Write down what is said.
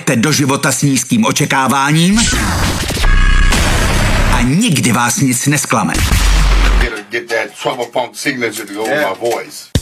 Jdete do života s nízkým očekáváním a nikdy vás nic nesklame. Get that trouble funk signature to go with my voice.